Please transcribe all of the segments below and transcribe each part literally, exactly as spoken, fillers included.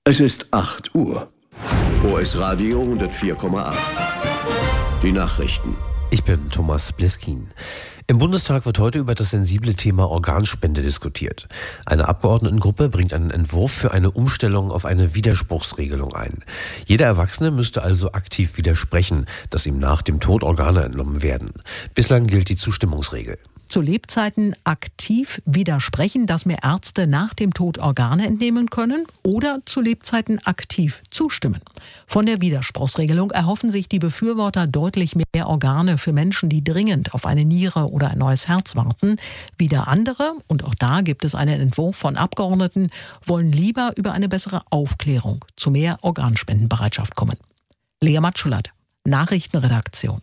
Es ist acht Uhr. O S Radio hundertvier Komma acht. Die Nachrichten. Ich bin Thomas Bliskin. Im Bundestag wird heute über das sensible Thema Organspende diskutiert. Eine Abgeordnetengruppe bringt einen Entwurf für eine Umstellung auf eine Widerspruchsregelung ein. Jeder Erwachsene müsste also aktiv widersprechen, dass ihm nach dem Tod Organe entnommen werden. Bislang gilt die Zustimmungsregel. Zu Lebzeiten aktiv widersprechen, dass mir Ärzte nach dem Tod Organe entnehmen können, oder zu Lebzeiten aktiv zustimmen. Von der Widerspruchsregelung erhoffen sich die Befürworter deutlich mehr Organe für Menschen, die dringend auf eine Niere oder ein neues Herz warten. Wieder andere, und auch da gibt es einen Entwurf von Abgeordneten, wollen lieber über eine bessere Aufklärung zu mehr Organspendenbereitschaft kommen. Lea Matschulat, Nachrichtenredaktion.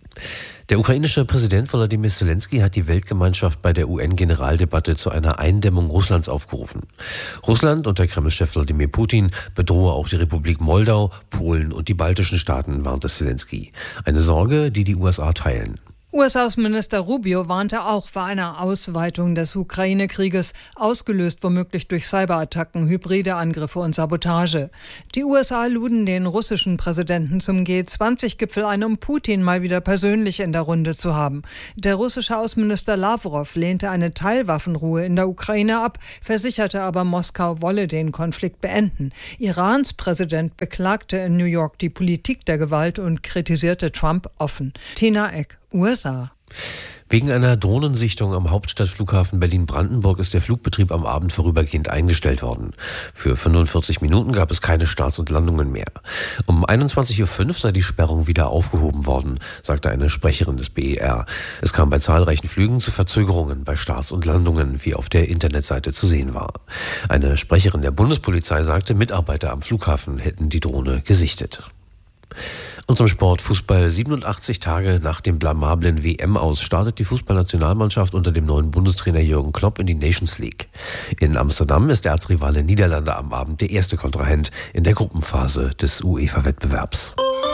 Der ukrainische Präsident Volodymyr Zelensky hat die Weltgemeinschaft bei der U N-Generaldebatte zu einer Eindämmung Russlands aufgerufen. Russland und der Kreml-Chef Wladimir Putin bedrohe auch die Republik Moldau, Polen und die baltischen Staaten, warnte Zelensky. Eine Sorge, die die U S A teilen. U S-Außenminister Rubio warnte auch vor einer Ausweitung des Ukraine-Krieges, ausgelöst womöglich durch Cyberattacken, hybride Angriffe und Sabotage. Die U S A luden den russischen Präsidenten zum G zwanzig Gipfel ein, um Putin mal wieder persönlich in der Runde zu haben. Der russische Außenminister Lavrov lehnte eine Teilwaffenruhe in der Ukraine ab, versicherte aber, Moskau wolle den Konflikt beenden. Irans Präsident beklagte in New York die Politik der Gewalt und kritisierte Trump offen. Tina Eck, U S A. Wegen einer Drohnensichtung am Hauptstadtflughafen Berlin-Brandenburg ist der Flugbetrieb am Abend vorübergehend eingestellt worden. Für fünfundvierzig Minuten gab es keine Starts und Landungen mehr. Um einundzwanzig Uhr fünf sei die Sperrung wieder aufgehoben worden, sagte eine Sprecherin des B E R. Es kam bei zahlreichen Flügen zu Verzögerungen bei Starts und Landungen, wie auf der Internetseite zu sehen war. Eine Sprecherin der Bundespolizei sagte, Mitarbeiter am Flughafen hätten die Drohne gesichtet. Und zum Sport. Fußball. siebenundachtzig Tage nach dem blamablen W M-Aus startet die Fußballnationalmannschaft unter dem neuen Bundestrainer Jürgen Klopp in die Nations League. In Amsterdam ist der Erzrivale Niederlande am Abend der erste Kontrahent in der Gruppenphase des UEFA-Wettbewerbs.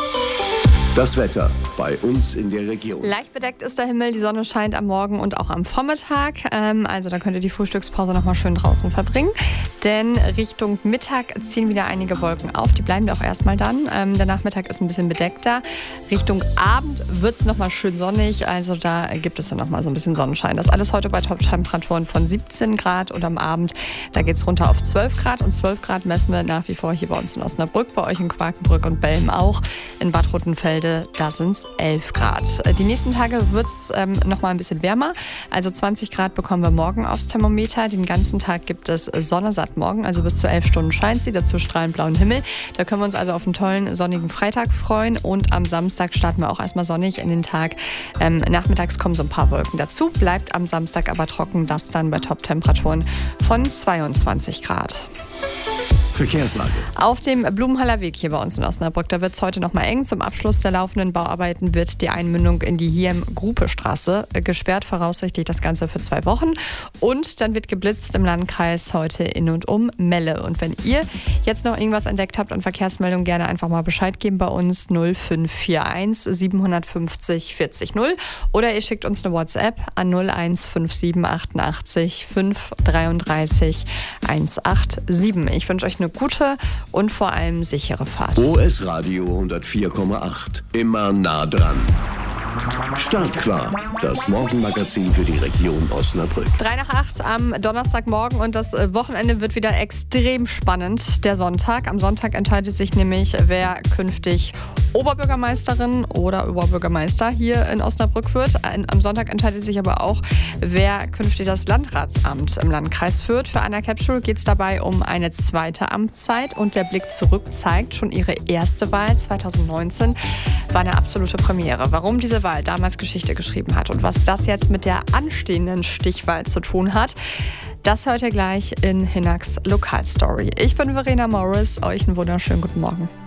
Das Wetter bei uns in der Region. Leicht bedeckt ist der Himmel, die Sonne scheint am Morgen und auch am Vormittag. Ähm, also da könnt ihr die Frühstückspause noch mal schön draußen verbringen. Denn Richtung Mittag ziehen wieder einige Wolken auf. Die bleiben auch erstmal dann. Ähm, der Nachmittag ist ein bisschen bedeckter. Richtung Abend wird es noch mal schön sonnig. Also da gibt es dann noch mal so ein bisschen Sonnenschein. Das alles heute bei Top-Temperaturen von siebzehn Grad und am Abend, da geht es runter auf zwölf Grad. Und zwölf Grad messen wir nach wie vor hier bei uns in Osnabrück, bei euch in Quakenbrück und Belm auch. In Bad Rottenfelde, da sind es elf Grad. Die nächsten Tage wird es ähm, noch mal ein bisschen wärmer. Also zwanzig Grad bekommen wir morgen aufs Thermometer. Den ganzen Tag gibt es Sonne satt morgen, also bis zu elf Stunden scheint sie, dazu strahlend blauen Himmel. Da können wir uns also auf einen tollen sonnigen Freitag freuen und am Samstag starten wir auch erstmal sonnig in den Tag. Ähm, nachmittags kommen so ein paar Wolken dazu, bleibt am Samstag aber trocken, das dann bei Top-Temperaturen von zweiundzwanzig Grad. Verkehrslage. Auf dem Blumenhaller Weg hier bei uns in Osnabrück, da wird es heute noch mal eng. Zum Abschluss der laufenden Bauarbeiten wird die Einmündung in die Hiem-Grupe-Straße gesperrt, voraussichtlich das Ganze für zwei Wochen. Und dann wird geblitzt im Landkreis heute in und um Melle. Und wenn ihr jetzt noch irgendwas entdeckt habt an Verkehrsmeldungen, gerne einfach mal Bescheid geben bei uns null fünf vier eins siebenhundertfünfzig vierzig null oder ihr schickt uns eine WhatsApp an null eins fünf sieben achtundachtzig fünf dreiunddreißig hundertsiebenundachtzig. Ich wünsche euch eine gute und vor allem sichere Fahrt. O S Radio hundertvier Komma acht. Immer nah dran. Startklar. Das Morgenmagazin für die Region Osnabrück. drei nach acht am Donnerstagmorgen und das Wochenende wird wieder extrem spannend. Der Sonntag. Am Sonntag entscheidet sich nämlich, wer künftig Oberbürgermeisterin oder Oberbürgermeister hier in Osnabrück wird. Am Sonntag entscheidet sich aber auch, wer künftig das Landratsamt im Landkreis führt. Für Anna Kepschel geht es dabei um eine zweite Amtszeit und der Blick zurück zeigt, schon ihre erste Wahl zweitausendneunzehn war eine absolute Premiere. Warum diese Wahl damals Geschichte geschrieben hat und was das jetzt mit der anstehenden Stichwahl zu tun hat, das hört ihr gleich in Hinnerks Lokalstory. Ich bin Verena Morris, euch einen wunderschönen guten Morgen.